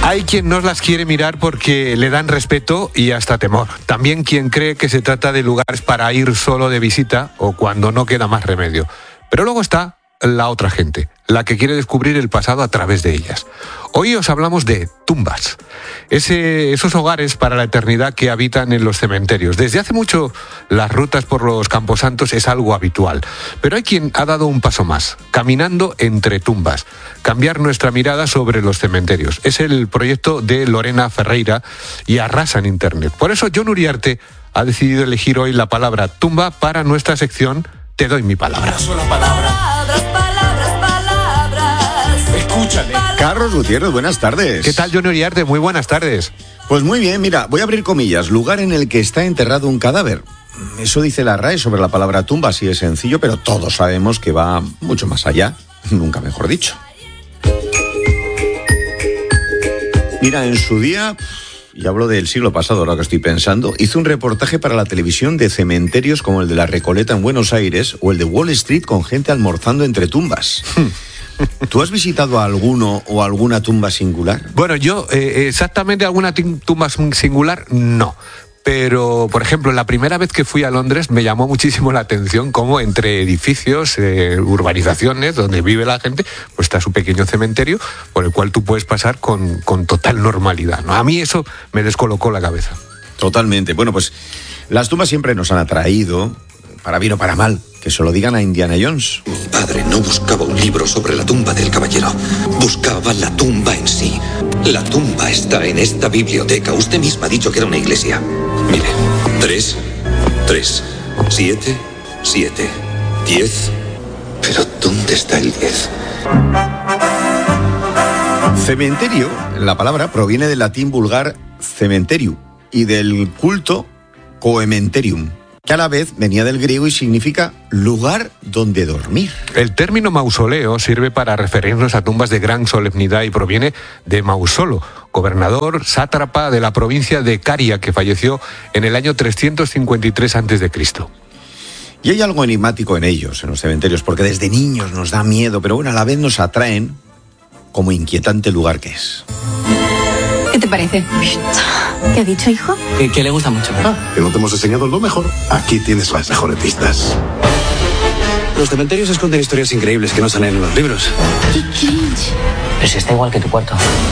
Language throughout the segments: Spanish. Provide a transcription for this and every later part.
Hay quien no las quiere mirar porque le dan respeto y hasta temor. También quien cree que se trata de lugares para ir solo de visita o cuando no queda más remedio. Pero luego está la otra gente, la que quiere descubrir el pasado a través de ellas. Hoy os hablamos de tumbas, esos hogares para la eternidad que habitan en los cementerios. Desde hace mucho las rutas por los camposantos es algo habitual, pero hay quien ha dado un paso más, caminando entre tumbas, cambiar nuestra mirada sobre los cementerios. Es el proyecto de Lorena Ferreira y arrasa en Internet. Por eso Jon Uriarte ha decidido elegir hoy la palabra tumba para nuestra sección Te doy mi palabra. Una sola palabra. Escúchame. Carlos Gutiérrez, buenas tardes. ¿Qué tal, Jon Uriarte? Muy buenas tardes. Pues muy bien, mira, voy a abrir comillas. Lugar en el que está enterrado un cadáver. Eso dice la RAE sobre la palabra tumba, así es sencillo, pero todos sabemos que va mucho más allá. Nunca mejor dicho. Mira, en su día, y hablo del siglo pasado, ahora que estoy pensando, hizo un reportaje para la televisión de cementerios como el de La Recoleta en Buenos Aires o el de Wall Street con gente almorzando entre tumbas. ¿Tú has visitado alguno o alguna tumba singular? Bueno, yo exactamente alguna tumba singular, no. Pero, por ejemplo, la primera vez que fui a Londres me llamó muchísimo la atención cómo entre edificios, urbanizaciones donde vive la gente, pues está su pequeño cementerio por el cual tú puedes pasar con total normalidad, ¿no? A mí eso me descolocó la cabeza. Totalmente. Bueno, pues las tumbas siempre nos han atraído, para bien o para mal. Que se lo digan a Indiana Jones. Mi padre no buscaba un libro sobre la tumba del caballero. Buscaba la tumba en sí. La tumba está en esta biblioteca. Usted misma ha dicho que era una iglesia. Mire, 3, 7, 7, 10. Pero ¿dónde está el 10? Cementerio, la palabra proviene del latín vulgar cementerium y del culto coementerium, que a la vez venía del griego y significa lugar donde dormir. El término mausoleo sirve para referirnos a tumbas de gran solemnidad y proviene de Mausolo, gobernador sátrapa de la provincia de Caria, que falleció en el año 353 a.C. Y hay algo enigmático en ellos, en los cementerios, porque desde niños nos da miedo, pero bueno, a la vez nos atraen como inquietante lugar que es. ¿Qué te parece? ¿Qué ha dicho, hijo? Que le gusta mucho. Que no te hemos enseñado lo mejor. Aquí tienes las mejores pistas. Los cementerios esconden historias increíbles que no salen en los libros. ¡Qué cringe! Pero si está igual que tu cuarto.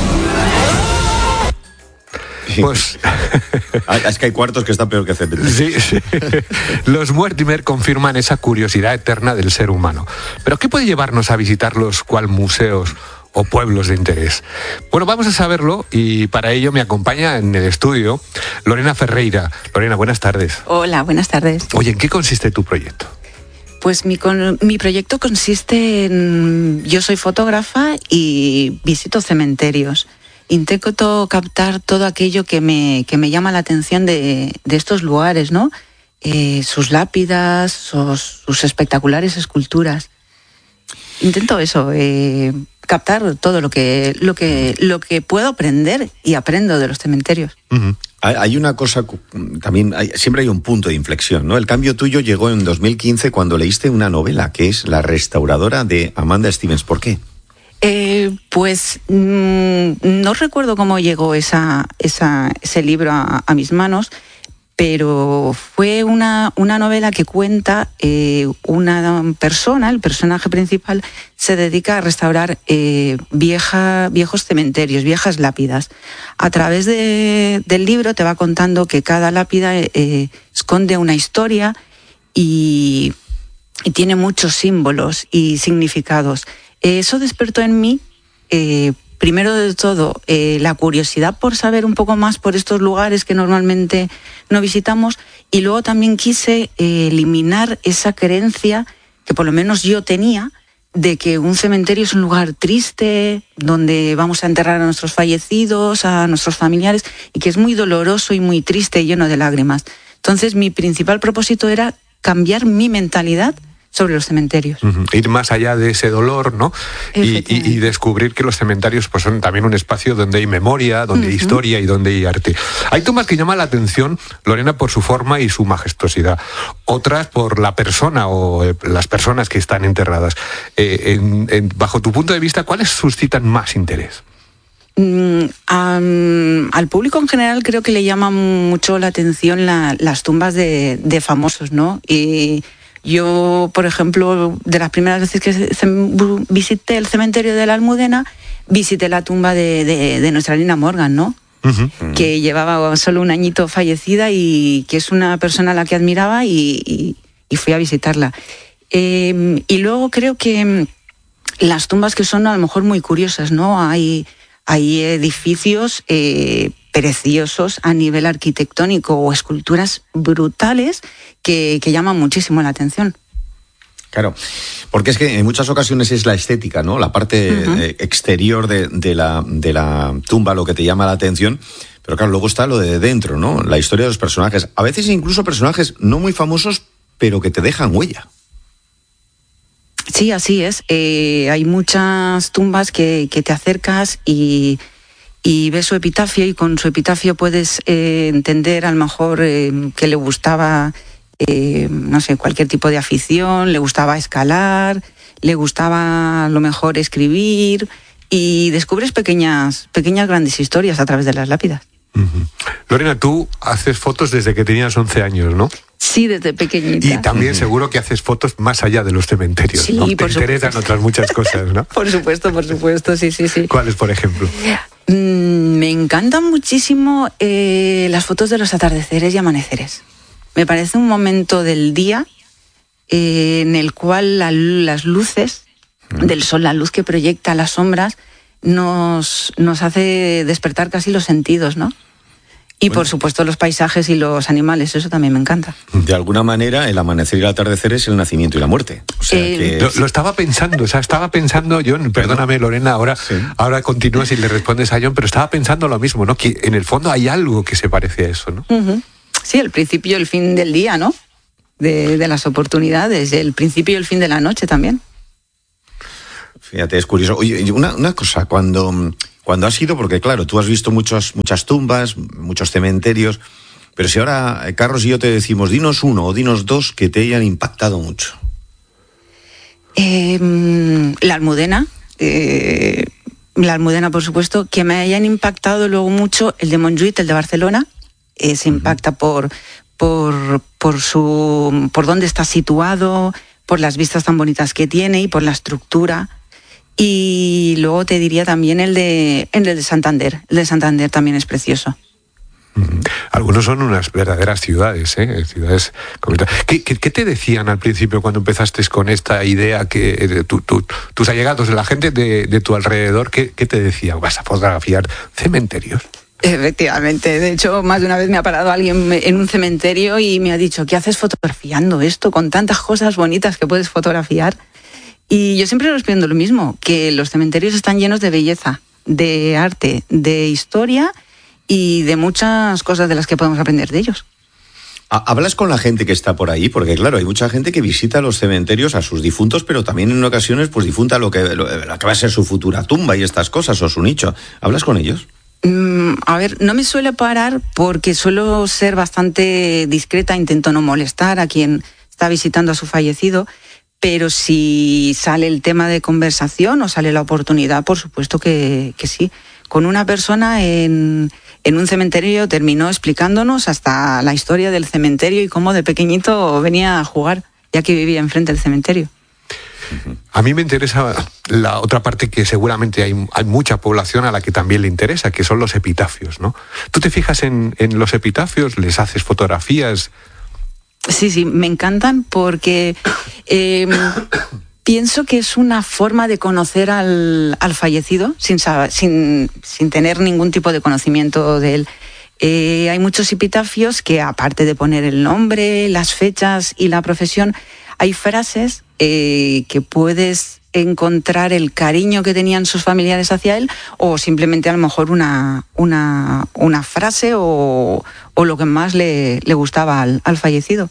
Pues es que hay cuartos que están peor que cementerios. sí. Los Mortimer confirman esa curiosidad eterna del ser humano. Pero ¿qué puede llevarnos a visitarlos cual museos o pueblos de interés? Bueno, vamos a saberlo y para ello me acompaña en el estudio Lorena Ferreira. Lorena, buenas tardes. Hola, buenas tardes. Oye, ¿en qué consiste tu proyecto? Pues mi proyecto consiste en... Yo soy fotógrafa y visito cementerios. Intento captar todo aquello que me llama la atención de estos lugares, ¿no? Sus lápidas, sus espectaculares esculturas. Intento eso, captar todo lo que puedo aprender y aprendo de los cementerios. Uh-huh. Hay una cosa, también siempre hay un punto de inflexión, ¿no? El cambio tuyo llegó en 2015 cuando leíste una novela que es La restauradora de Amanda Stevens. ¿Por qué? Pues no recuerdo cómo llegó ese libro a mis manos, pero fue una novela que cuenta una persona, el personaje principal, se dedica a restaurar viejos cementerios, viejas lápidas. A través del libro te va contando que cada lápida esconde una historia y tiene muchos símbolos y significados. Eso despertó en mí, primero de todo, la curiosidad por saber un poco más por estos lugares que normalmente no visitamos, y luego también quise eliminar esa creencia que por lo menos yo tenía de que un cementerio es un lugar triste, donde vamos a enterrar a nuestros fallecidos, a nuestros familiares, y que es muy doloroso y muy triste y lleno de lágrimas. Entonces mi principal propósito era cambiar mi mentalidad sobre los cementerios. Uh-huh. Ir más allá de ese dolor, ¿no? Y descubrir que los cementerios pues, son también un espacio donde hay memoria, donde hay historia y donde hay arte. Hay tumbas que llaman la atención, Lorena, por su forma y su majestuosidad. Otras por la persona o las personas que están enterradas. Bajo tu punto de vista, ¿cuáles suscitan más interés? Al público en general creo que le llama mucho la atención las tumbas de famosos, ¿no? Y yo, por ejemplo, de las primeras veces que visité el cementerio de la Almudena, visité la tumba de nuestra Lina Morgan, ¿no? Uh-huh. Que llevaba solo un añito fallecida y que es una persona a la que admiraba y fui a visitarla. Y luego creo que las tumbas que son a lo mejor muy curiosas, ¿no? Hay edificios preciosos a nivel arquitectónico o esculturas brutales que llaman muchísimo la atención. Claro, porque es que en muchas ocasiones es la estética, ¿no? La parte exterior de la tumba lo que te llama la atención, pero claro, luego está lo de dentro, ¿no? La historia de los personajes. A veces incluso personajes no muy famosos, pero que te dejan huella. Sí, así es. Hay muchas tumbas que te acercas y ves su epitafio, y con su epitafio puedes entender a lo mejor que le gustaba, no sé, cualquier tipo de afición, le gustaba escalar, le gustaba a lo mejor escribir, y descubres pequeñas grandes historias a través de las lápidas. Uh-huh. Lorena, tú haces fotos desde que tenías 11 años, ¿no? Sí, desde pequeñita. Y también seguro que haces fotos más allá de los cementerios, sí, ¿no? Te interesan otras muchas cosas, ¿no? Por supuesto, sí. ¿Cuáles, por ejemplo? Me encantan muchísimo las fotos de los atardeceres y amaneceres. Me parece un momento del día en el cual las luces del sol, la luz que proyecta las sombras, nos hace despertar casi los sentidos, ¿no? Y por supuesto los paisajes y los animales, eso también me encanta. De alguna manera, el amanecer y el atardecer es el nacimiento y la muerte. O sea, que... lo estaba pensando, John, perdóname Lorena, ahora continúas y le respondes a John, pero estaba pensando lo mismo, ¿no? Que en el fondo hay algo que se parece a eso, ¿no? Uh-huh. Sí, el principio y el fin del día, ¿no? De las oportunidades, el principio y el fin de la noche también. Fíjate, es curioso. Oye, una cosa, cuando has ido, porque claro, tú has visto muchas tumbas, muchos cementerios, pero si ahora Carlos y yo te decimos, dinos uno o dinos dos que te hayan impactado mucho. La Almudena, por supuesto, que me hayan impactado luego mucho el de Montjuïc, el de Barcelona, se impacta por dónde está situado, por las vistas tan bonitas que tiene y por la estructura. Y luego te diría también el de Santander. El de Santander también es precioso. Algunos son unas verdaderas ciudades, ciudades. ¿Qué te decían al principio cuando empezaste con esta idea, que tus allegados, la gente de tu alrededor, qué te decían? ¿Vas a fotografiar cementerios? Efectivamente, de hecho más de una vez me ha parado alguien en un cementerio y me ha dicho, ¿qué haces fotografiando esto con tantas cosas bonitas que puedes fotografiar? Y yo siempre respondo lo mismo, que los cementerios están llenos de belleza, de arte, de historia y de muchas cosas de las que podemos aprender de ellos. ¿Hablas con la gente que está por ahí? Porque claro, hay mucha gente que visita los cementerios a sus difuntos, pero también en ocasiones pues difunta lo que va a ser su futura tumba y estas cosas, o su nicho. ¿Hablas con ellos? A ver, no me suele parar porque suelo ser bastante discreta, intento no molestar a quien está visitando a su fallecido, pero si sale el tema de conversación o sale la oportunidad, por supuesto que sí. Con una persona en un cementerio terminó explicándonos hasta la historia del cementerio y cómo de pequeñito venía a jugar, ya que vivía enfrente del cementerio. A mí me interesa la otra parte que seguramente hay mucha población a la que también le interesa, que son los epitafios, ¿no? ¿Tú te fijas en los epitafios? ¿Les haces fotografías? Sí, me encantan porque pienso que es una forma de conocer al fallecido sin tener ningún tipo de conocimiento de él. Hay muchos epitafios que, aparte de poner el nombre, las fechas y la profesión, hay frases que puedes encontrar el cariño que tenían sus familiares hacia él, o simplemente a lo mejor una frase o lo que más le gustaba al fallecido.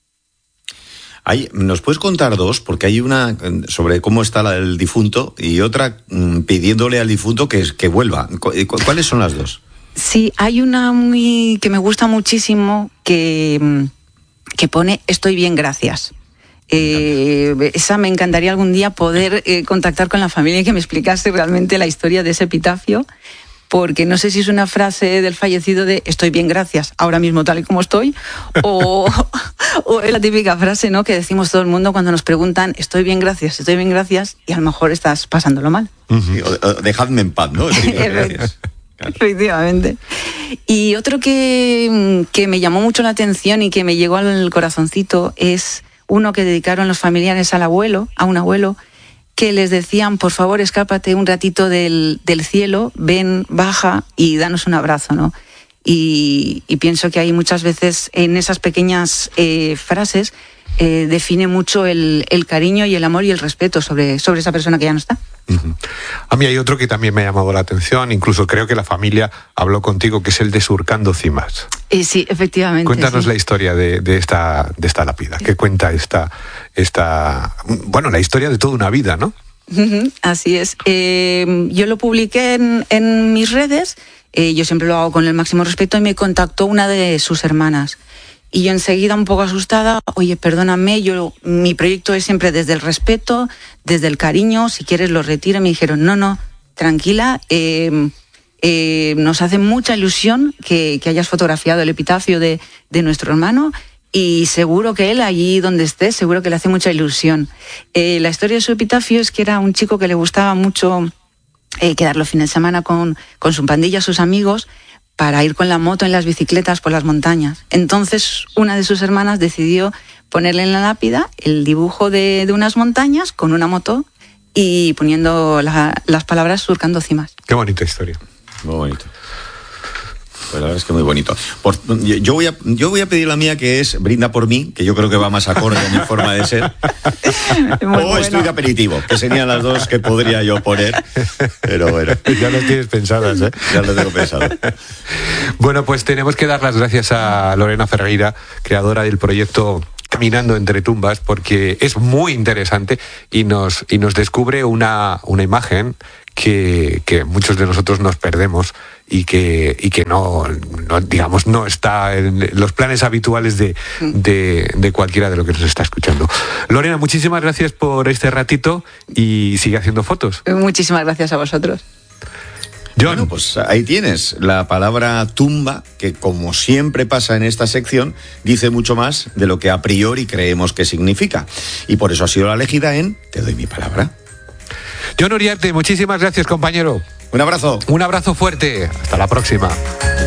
¿Nos puedes contar dos? Porque hay una sobre cómo está el difunto y otra pidiéndole al difunto que vuelva. ¿Cuáles son las dos? Sí, hay una que me gusta muchísimo que pone "estoy bien, gracias". Esa me encantaría algún día poder contactar con la familia y que me explicase realmente la historia de ese epitafio, porque no sé si es una frase del fallecido de estoy bien, gracias, ahora mismo tal y como estoy, o es la típica frase, ¿no?, que decimos todo el mundo cuando nos preguntan estoy bien, gracias, y a lo mejor estás pasándolo mal. Sí, dejadme en paz, ¿no? Efectivamente. Y otro que me llamó mucho la atención y que me llegó al corazoncito es uno que dedicaron los familiares a un abuelo, que les decían, por favor, escápate un ratito del cielo, ven, baja y danos un abrazo, ¿no? Y pienso que hay muchas veces en esas pequeñas frases define mucho el cariño y el amor y el respeto sobre esa persona que ya no está. Uh-huh. A mí hay otro que también me ha llamado la atención, incluso creo que la familia habló contigo, que es el de Surcando Cimas. Sí, efectivamente. Cuéntanos sí. La historia de esta lápida, que cuenta la historia de toda una vida, ¿no? Uh-huh, así es. Yo lo publiqué en mis redes, yo siempre lo hago con el máximo respeto, y me contactó una de sus hermanas. Y yo enseguida, un poco asustada, oye, perdóname, mi proyecto es siempre desde el respeto, desde el cariño, si quieres lo retiro. Me dijeron, no, tranquila, nos hace mucha ilusión que hayas fotografiado el epitafio de nuestro hermano, y seguro que él, allí donde esté, seguro que le hace mucha ilusión. La historia de su epitafio es que era un chico que le gustaba mucho quedar los fines de semana con su pandilla, sus amigos, para ir con la moto en las bicicletas por las montañas. Entonces, una de sus hermanas decidió ponerle en la lápida el dibujo de unas montañas con una moto y poniendo las palabras Surcando Cimas. Qué bonita historia. Muy bonito. Pues la verdad es que muy bonito. Yo voy a pedir la mía, que es Brinda por mí, que yo creo que va más acorde a mi forma de ser. O Estoy de aperitivo, que serían las dos que podría yo poner. Pero bueno. Ya lo tienes pensadas, ¿eh? Ya lo tengo pensado. Bueno, pues tenemos que dar las gracias a Lorena Ferreira, creadora del proyecto Caminando entre tumbas, porque es muy interesante y nos descubre una imagen que muchos de nosotros nos perdemos y que no está en los planes habituales de cualquiera de los que nos está escuchando. Lorena, muchísimas gracias por este ratito y sigue haciendo fotos. Muchísimas gracias a vosotros. John. Bueno, pues ahí tienes la palabra tumba, que como siempre pasa en esta sección, dice mucho más de lo que a priori creemos que significa. Y por eso ha sido la elegida en Te doy mi palabra. John Uriarte, muchísimas gracias, compañero. Un abrazo. Un abrazo fuerte. Hasta la próxima.